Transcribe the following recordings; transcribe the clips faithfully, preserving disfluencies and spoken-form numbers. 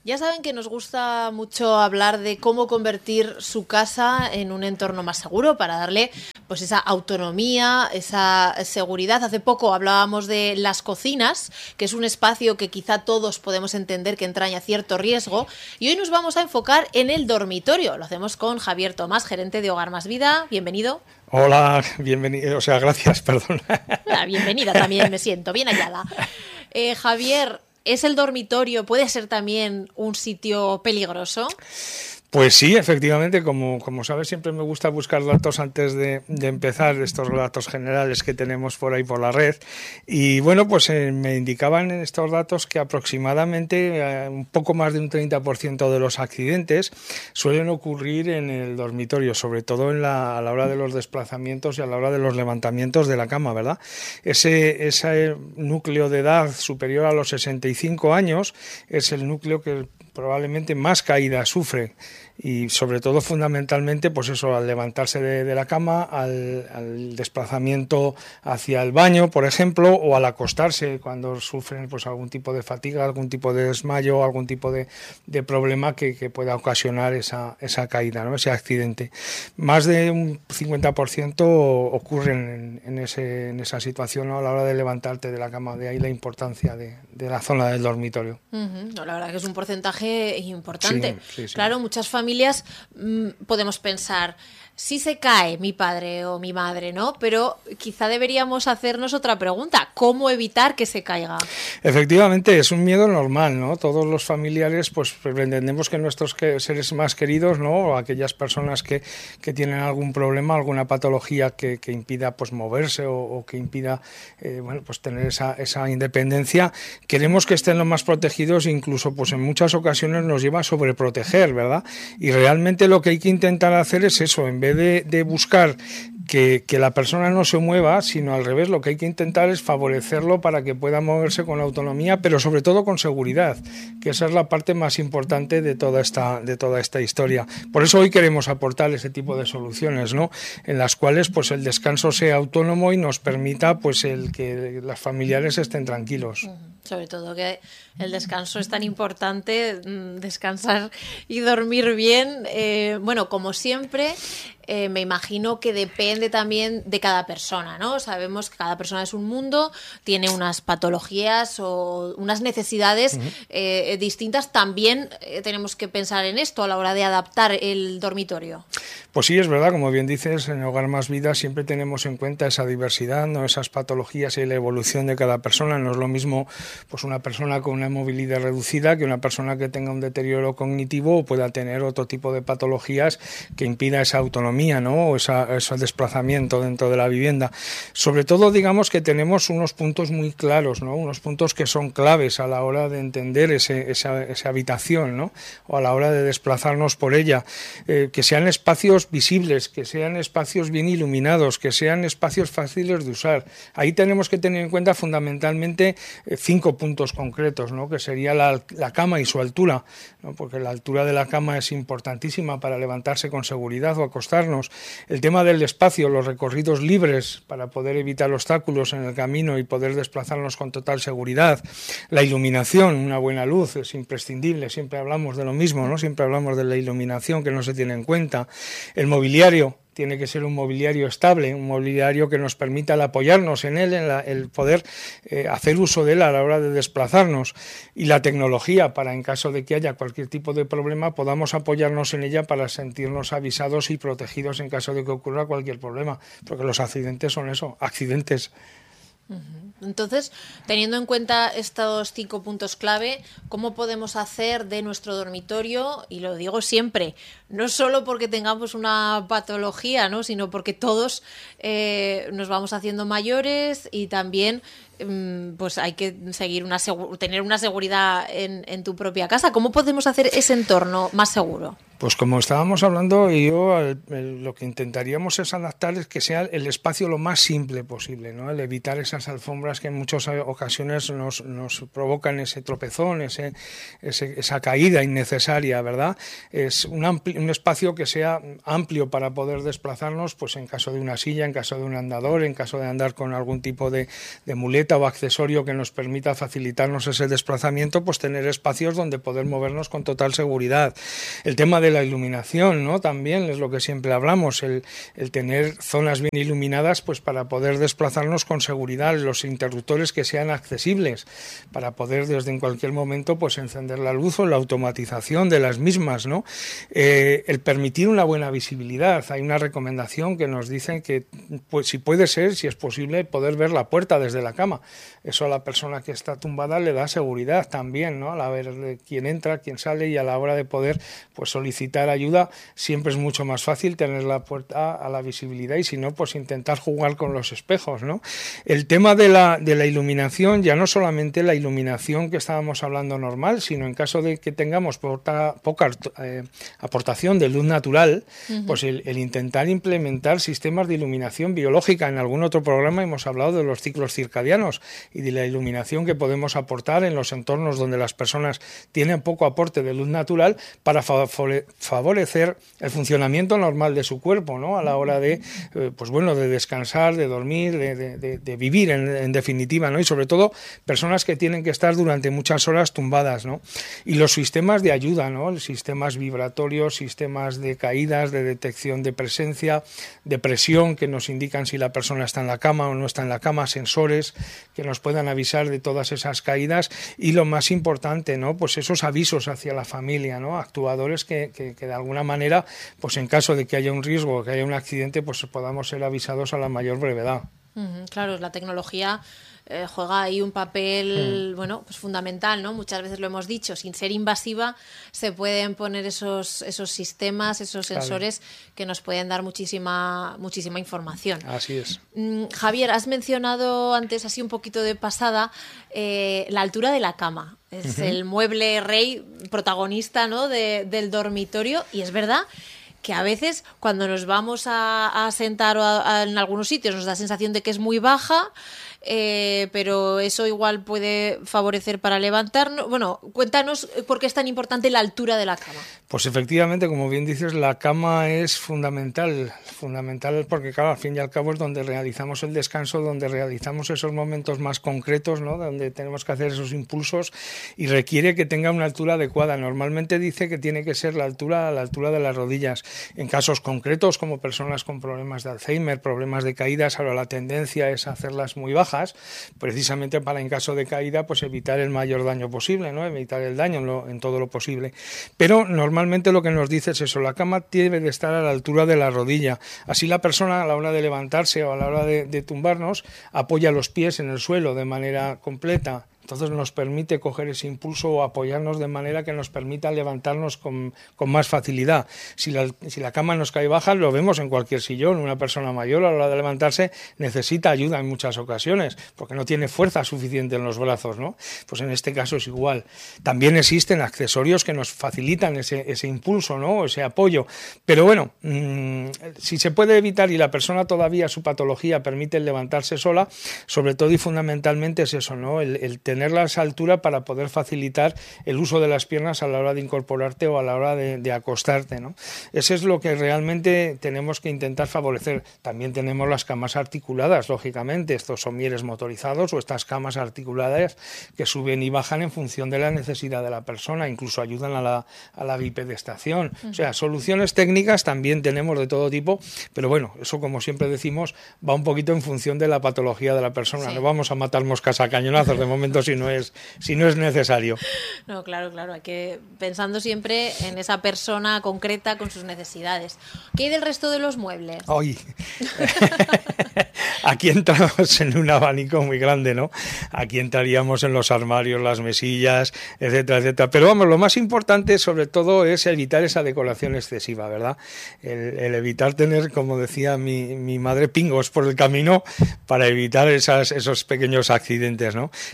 Ya saben que nos gusta mucho hablar de cómo convertir su casa en un entorno más seguro para darle pues esa autonomía, esa seguridad. Hace poco hablábamos de las cocinas, que es un espacio que quizá todos podemos entender que entraña cierto riesgo, y hoy nos vamos a enfocar en el dormitorio. Lo hacemos con Javier Tomás, gerente de Hogar Más Vida. Bienvenido. Hola, bienvenido, o sea, gracias, perdón. La bienvenida también, me siento bien hallada. Eh, Javier, ¿es el dormitorio, puede ser también un sitio peligroso? Pues sí, efectivamente, como, como sabes, siempre me gusta buscar datos antes de, de empezar, estos datos generales que tenemos por ahí por la red. Y bueno, pues eh, me indicaban en estos datos que aproximadamente eh, un poco más de un treinta por ciento de los accidentes suelen ocurrir en el dormitorio, sobre todo en la, a la hora de los desplazamientos y a la hora de los levantamientos de la cama, ¿verdad? Ese, ese núcleo de edad superior a los sesenta y cinco años es el núcleo que probablemente más caídas sufre, y sobre todo fundamentalmente pues eso, al levantarse de, de la cama, al, al desplazamiento hacia el baño, por ejemplo, o al acostarse cuando sufren pues algún tipo de fatiga, algún tipo de desmayo, algún tipo de, de problema que, que pueda ocasionar esa, esa caída, ¿no? Ese accidente. Más de un cincuenta por ciento ocurren en, en, ese, en esa situación, ¿no? A la hora de levantarte de la cama. De ahí la importancia de, de la zona del dormitorio. Uh-huh. No, la verdad que es un porcentaje importante. Sí, sí, sí. Claro, muchas familias familias mmm, podemos pensar, si se cae mi padre o mi madre, ¿no? Pero quizá deberíamos hacernos otra pregunta, ¿cómo evitar que se caiga? Efectivamente, es un miedo normal, ¿no? Todos los familiares, pues entendemos que nuestros seres más queridos, ¿no? O aquellas personas que, que tienen algún problema, alguna patología que, que impida pues moverse o, o que impida eh, bueno, pues tener esa, esa independencia, queremos que estén lo más protegidos, incluso pues en muchas ocasiones nos lleva a sobreproteger, ¿verdad? Y realmente lo que hay que intentar hacer es eso, en vez de, de buscar que, que la persona no se mueva, sino al revés, lo que hay que intentar es favorecerlo para que pueda moverse con autonomía, pero sobre todo con seguridad, que esa es la parte más importante de toda esta, de toda esta historia. Por eso hoy queremos aportar ese tipo de soluciones, ¿no? En las cuales pues el descanso sea autónomo y nos permita pues el que las familiares estén tranquilos. Uh-huh. Sobre todo que el descanso es tan importante, descansar y dormir bien. Eh, bueno, como siempre, eh, me imagino que depende también de cada persona, ¿no? Sabemos que cada persona es un mundo, tiene unas patologías o unas necesidades uh-huh. eh, distintas. También eh, tenemos que pensar en esto a la hora de adaptar el dormitorio. Pues sí, es verdad, como bien dices, en Hogar Más Vida siempre tenemos en cuenta esa diversidad, ¿no? Esas patologías y la evolución de cada persona. No es lo mismo pues una persona con una movilidad reducida que una persona que tenga un deterioro cognitivo o pueda tener otro tipo de patologías que impida esa autonomía, ¿no? O esa, ese desplazamiento dentro de la vivienda. Sobre todo, digamos que tenemos unos puntos muy claros, ¿no? Unos puntos que son claves a la hora de entender ese, esa, esa habitación, ¿no? O a la hora de desplazarnos por ella, eh, que sean espacios visibles, que sean espacios bien iluminados, que sean espacios fáciles de usar. Ahí tenemos que tener en cuenta fundamentalmente eh, cinco puntos concretos, ¿no? Que sería la, la cama y su altura, ¿no? Porque la altura de la cama es importantísima para levantarse con seguridad o acostarnos. El tema del espacio, los recorridos libres para poder evitar obstáculos en el camino y poder desplazarnos con total seguridad. La iluminación, una buena luz es imprescindible, siempre hablamos de lo mismo, ¿no? Siempre hablamos de la iluminación que no se tiene en cuenta. El mobiliario tiene que ser un mobiliario estable, un mobiliario que nos permita el apoyarnos en él, en la, el poder eh, hacer uso de él a la hora de desplazarnos. Y la tecnología, para en caso de que haya cualquier tipo de problema, podamos apoyarnos en ella para sentirnos avisados y protegidos en caso de que ocurra cualquier problema. Porque los accidentes son eso, accidentes. Entonces, teniendo en cuenta estos cinco puntos clave, ¿cómo podemos hacer de nuestro dormitorio, y lo digo siempre, no solo porque tengamos una patología, ¿no? Sino porque todos eh, nos vamos haciendo mayores y también eh, pues hay que seguir una segu- tener una seguridad en, en tu propia casa? ¿Cómo podemos hacer ese entorno más seguro? Pues como estábamos hablando, yo el, el, lo que intentaríamos es adaptar es que sea el espacio lo más simple posible, ¿no? El evitar esas alfombras que en muchas ocasiones nos, nos provocan ese tropezón, ese, ese, esa caída innecesaria, ¿verdad? Es un, ampli, un espacio que sea amplio para poder desplazarnos, pues en caso de una silla, en caso de un andador, en caso de andar con algún tipo de, de muleta o accesorio que nos permita facilitarnos ese desplazamiento, pues tener espacios donde poder movernos con total seguridad. El tema de la iluminación, ¿no? También es lo que siempre hablamos, el, el tener zonas bien iluminadas, pues para poder desplazarnos con seguridad, los interruptores que sean accesibles, para poder desde en cualquier momento pues encender la luz o la automatización de las mismas, ¿no? Eh, el permitir una buena visibilidad. Hay una recomendación que nos dicen que, pues si puede ser, si es posible, poder ver la puerta desde la cama. Eso a la persona que está tumbada le da seguridad también, ¿no? A la ver de quién entra, quién sale, y a la hora de poder pues solicitar ayuda siempre es mucho más fácil tener la puerta a la visibilidad, y si no, pues intentar jugar con los espejos, ¿no? El tema de la, de la iluminación, ya no solamente la iluminación que estábamos hablando normal, sino en caso de que tengamos poca, poca eh, aportación de luz natural, uh-huh. pues el, el intentar implementar sistemas de iluminación biológica. En algún otro programa hemos hablado de los ciclos circadianos y de la iluminación que podemos aportar en los entornos donde las personas tienen poco aporte de luz natural para favorecer el funcionamiento normal de su cuerpo, ¿no? A la hora de, eh, pues bueno, de descansar, de dormir, de, de, de, de vivir en, en definitiva, ¿no? Y sobre todo personas que tienen que estar durante muchas horas tumbadas, ¿no? Y los sistemas de ayuda, ¿no? Sistemas vibratorios, sistemas de caídas, de detección de presencia, de presión que nos indican si la persona está en la cama o no está en la cama, sensores que nos puedan avisar de todas esas caídas, y lo más importante, ¿no? Pues esos avisos hacia la familia, ¿no? Actuadores que, que, que de alguna manera, pues en caso de que haya un riesgo, que haya un accidente, pues podamos ser avisados a la mayor brevedad. Uh-huh, claro, la tecnología eh, juega ahí un papel, mm. bueno, pues fundamental, ¿no? Muchas veces lo hemos dicho, sin ser invasiva se pueden poner esos esos sistemas, esos sensores, claro, que nos pueden dar muchísima muchísima información. Así es. Mm, Javier, has mencionado antes, así un poquito de pasada, eh, la altura de la cama. Es uh-huh. el mueble rey protagonista, ¿no? de, del dormitorio, y es verdad que a veces cuando nos vamos a, a sentar o a, a, en algunos sitios nos da la sensación de que es muy baja, eh, pero eso igual puede favorecer para levantarnos. Bueno, cuéntanos por qué es tan importante la altura de la cama. Pues efectivamente, como bien dices, la cama es fundamental, fundamental porque claro, al fin y al cabo es donde realizamos el descanso, donde realizamos esos momentos más concretos, ¿no? Donde tenemos que hacer esos impulsos, y requiere que tenga una altura adecuada. Normalmente dice que tiene que ser la altura a la altura de las rodillas. En casos concretos, como personas con problemas de Alzheimer, problemas de caídas, ahora la tendencia es hacerlas muy bajas, precisamente para, en caso de caída, pues evitar el mayor daño posible, ¿no? Evitar el daño en, lo, en todo lo posible. Pero normalmente lo que nos dice es eso, la cama debe de estar a la altura de la rodilla. Así la persona, a la hora de levantarse o a la hora de, de tumbarnos, apoya los pies en el suelo de manera completa. Entonces nos permite coger ese impulso o apoyarnos de manera que nos permita levantarnos con, con más facilidad. Si la, si la cama nos cae baja, lo vemos en cualquier sillón. Una persona mayor a la hora de levantarse necesita ayuda en muchas ocasiones porque no tiene fuerza suficiente en los brazos, ¿no? Pues en este caso es igual. También existen accesorios que nos facilitan ese, ese impulso, ¿no? Ese apoyo. Pero bueno, mmm, si se puede evitar y la persona todavía su patología permite levantarse sola, sobre todo y fundamentalmente es eso, ¿no? El, el tener tenerla a esa altura para poder facilitar el uso de las piernas a la hora de incorporarte o a la hora de, de acostarte, ¿no? Eso es lo que realmente tenemos que intentar favorecer. También tenemos las camas articuladas, lógicamente, estos somieres motorizados o estas camas articuladas que suben y bajan en función de la necesidad de la persona, incluso ayudan a la, a la bipedestación. Uh-huh. O sea, soluciones técnicas también tenemos de todo tipo, pero bueno, eso como siempre decimos, va un poquito en función de la patología de la persona. Sí. No vamos a matar moscas a cañonazos de momento si no es si no es necesario. No, claro, claro, hay que pensando siempre en esa persona concreta con sus necesidades. ¿Qué hay del resto de los muebles? Ay. Aquí entramos en un abanico muy grande, ¿no? Aquí entraríamos en los armarios, las mesillas, etcétera, etcétera. Pero vamos, lo más importante sobre todo es evitar esa decoración excesiva, ¿verdad? El, el evitar tener, como decía mi, mi madre, pingos por el camino para evitar esas, esos pequeños accidentes, ¿no? El evitar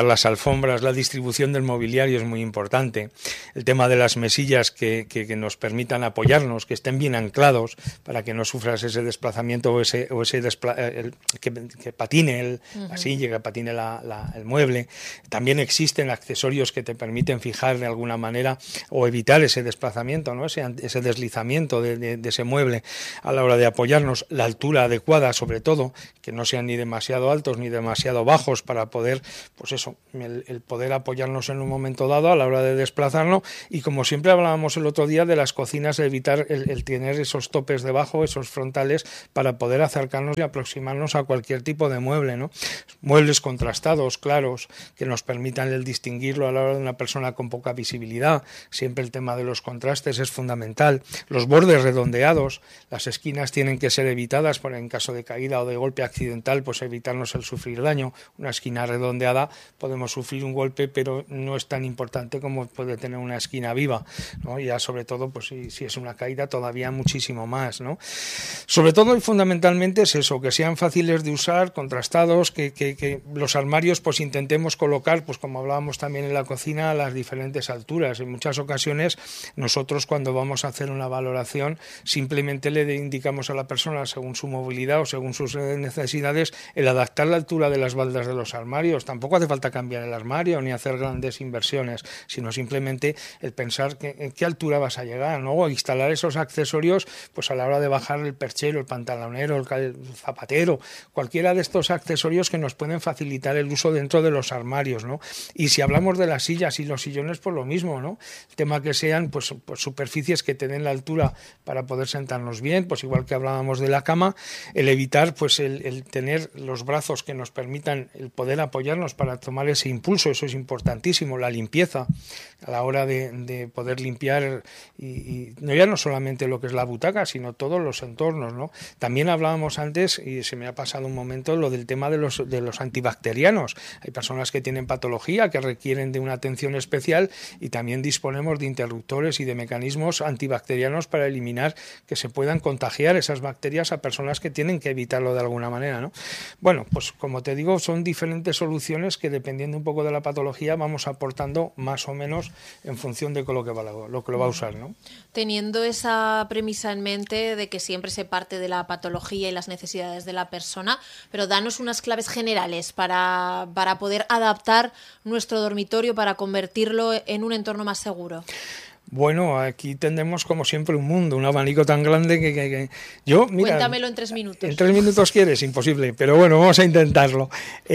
evitar las alfombras, la distribución del mobiliario es muy importante, el tema de las mesillas que, que, que nos permitan apoyarnos, que estén bien anclados para que no sufras ese desplazamiento o ese, o ese despla el, que, que patine el, uh-huh. la silla, que patine la, la, el mueble. También existen accesorios que te permiten fijar de alguna manera o evitar ese desplazamiento, ¿no? ese, ese deslizamiento de, de, de ese mueble a la hora de apoyarnos, la altura adecuada sobre todo, que no sean ni demasiado altos ni demasiado bajos para poder, pues eso, el, el poder apoyarnos en un momento dado a la hora de desplazarnos. Y como siempre hablábamos el otro día de las cocinas, evitar el, el tener esos topes debajo, esos frontales, para poder acercarnos y aproximarnos a cualquier tipo de mueble, ¿no? Muebles contrastados, claros, que nos permitan el distinguirlo a la hora de una persona con poca visibilidad. Siempre el tema de los contrastes es fundamental. Los bordes redondeados, las esquinas tienen que ser evitadas por en caso de caída o de golpe accidental, pues evitarnos el sufrir daño. Una esquina redondeada podemos sufrir un golpe, pero no es tan importante como puede tener una esquina viva, ¿no? Ya sobre todo, pues si, si es una caída, todavía muchísimo más, ¿no? Sobre todo y fundamentalmente es eso, que sean fáciles de usar, contrastados, que, que, que los armarios pues intentemos colocar, pues como hablábamos también en la cocina, a las diferentes alturas. En muchas ocasiones nosotros cuando vamos a hacer una valoración simplemente le indicamos a la persona, según su movilidad o según sus necesidades, el adaptar la altura de las baldas de los armarios. Tampoco hace falta cambiar el armario ni hacer grandes inversiones, sino simplemente el pensar que, en qué altura vas a llegar, ¿no? O instalar esos accesorios pues a la hora de bajar el perchero, el pantalonero, el, el zapatero, cualquiera de estos accesorios que nos pueden facilitar el uso dentro de los armarios, ¿no? Y si hablamos de las sillas y los sillones, pues lo mismo, ¿no? El tema que sean pues, pues superficies que te den la altura para poder sentarnos bien, pues igual que hablábamos de la cama, el evitar pues el, el tener los brazos que nos permitan el poder apoyarnos para tomar ese impulso, eso es importantísimo, la limpieza a la hora de, de poder limpiar y, y no ya no solamente lo que es la butaca, sino todos los entornos, ¿no? También hablábamos antes, y se me ha pasado un momento, lo del tema de los, de los antibacterianos. Hay personas que tienen patología, que requieren de una atención especial y también disponemos de interruptores y de mecanismos antibacterianos para eliminar que se puedan contagiar esas bacterias a personas que tienen que evitarlo de alguna manera, ¿no? Bueno, pues como te digo, son diferentes soluciones que dependiendo un poco de la patología vamos aportando más o menos en función de lo que va, lo que lo va a usar, ¿no? Teniendo esa premisa en mente de que siempre se parte de la patología y las necesidades de la persona, pero danos unas claves generales para, para poder adaptar nuestro dormitorio, para convertirlo en un entorno más seguro. Bueno, aquí tendremos como siempre un mundo, un abanico tan grande que, que, que... yo, mira, cuéntamelo en tres minutos. En tres minutos quieres, imposible, pero bueno, vamos a intentarlo.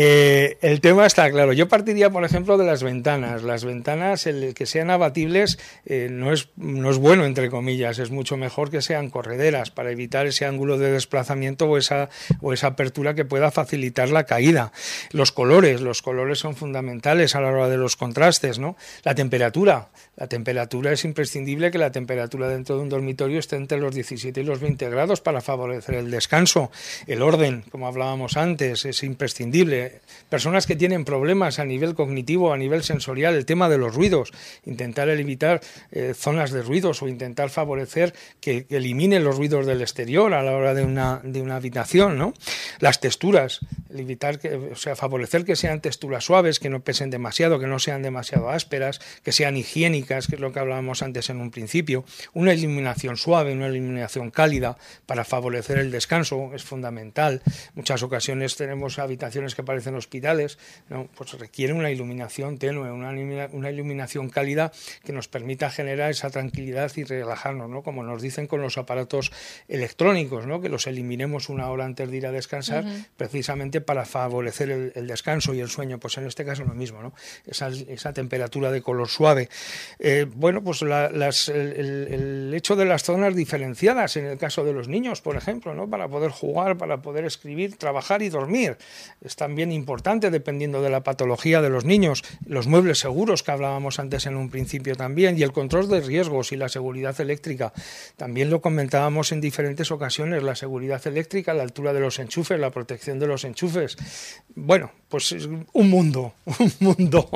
Eh, el tema está claro. Yo partiría, por ejemplo, de las ventanas. Las ventanas, el que sean abatibles, eh, no es no es bueno, entre comillas. Es mucho mejor que sean correderas para evitar ese ángulo de desplazamiento o esa o esa apertura que pueda facilitar la caída. Los colores, los colores son fundamentales a la hora de los contrastes, ¿no? La temperatura, la temperatura es imprescindible que la temperatura dentro de un dormitorio esté entre los diecisiete y los veinte grados para favorecer el descanso. El orden, como hablábamos antes, es imprescindible. Personas que tienen problemas a nivel cognitivo, a nivel sensorial, el tema de los ruidos, intentar evitar eh, zonas de ruidos o intentar favorecer que, que eliminen los ruidos del exterior a la hora de una, de una habitación, ¿no? Las texturas, evitar que, o sea, favorecer que sean texturas suaves, que no pesen demasiado, que no sean demasiado ásperas, que sean higiénicas, que es lo que hablábamos antes en un principio. Una iluminación suave, una iluminación cálida para favorecer el descanso es fundamental. Muchas ocasiones tenemos habitaciones que parecen hospitales, ¿no? Pues requiere una iluminación tenue, una, una iluminación cálida que nos permita generar esa tranquilidad y relajarnos, ¿no? Como nos dicen con los aparatos electrónicos, ¿no? Que los eliminemos una hora antes de ir a descansar, uh-huh. precisamente para favorecer el, el descanso y el sueño. Pues en este caso lo mismo, ¿no? Esa, esa temperatura de color suave. Eh, bueno, pues la, las, el, el hecho de las zonas diferenciadas en el caso de los niños, por ejemplo, ¿no? Para poder jugar, para poder escribir, trabajar y dormir. Es también importante dependiendo de la patología de los niños. Los muebles seguros que hablábamos antes en un principio también, y el control de riesgos y la seguridad eléctrica. También lo comentábamos en diferentes ocasiones, la seguridad eléctrica, la altura de los enchufes, la protección de los enchufes. Bueno, pues un mundo, un mundo.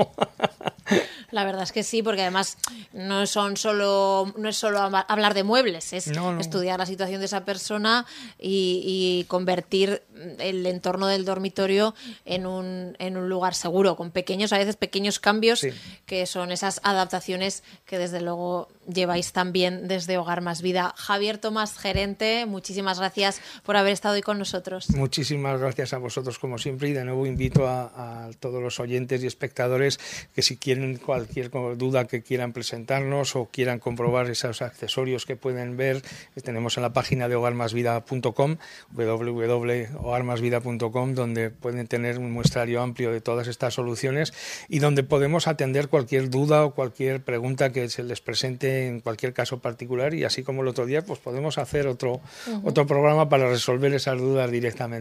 La verdad es que sí, porque además no son solo no es solo hablar de muebles, es no, no. estudiar la situación de esa persona y, y convertir el entorno del dormitorio en un, en un lugar seguro, con pequeños, a veces pequeños cambios, sí. que son esas adaptaciones que desde luego lleváis también desde Hogar Más Vida. Javier Tomás, gerente, muchísimas gracias por haber estado hoy con nosotros. Muchísimas gracias a vosotros como siempre, y de nuevo invito a, a todos los oyentes y espectadores que si quieren cualquier duda que quieran presentarnos o quieran comprobar esos accesorios que pueden ver, tenemos en la página de hogar más vida punto com, doble u doble u doble u punto hogar más vida punto com, donde pueden tener un muestrario amplio de todas estas soluciones y donde podemos atender cualquier duda o cualquier pregunta que se les presente en cualquier caso particular, y así como el otro día pues podemos hacer otro, uh-huh. otro programa para resolver esas dudas directamente.